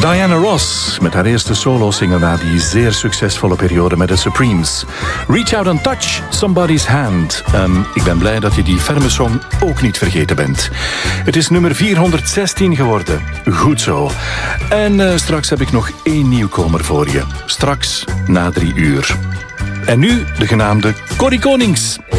Diana Ross met haar eerste solo-single na die zeer succesvolle periode met de Supremes. Reach Out and Touch Somebody's Hand. Ik ben blij dat je die ferme song ook niet vergeten bent. Het is nummer 416 geworden. Goed zo. En straks heb ik nog 1 nieuwkomer voor je. Straks na 3 uur. En nu de genaamde Corrie Konings.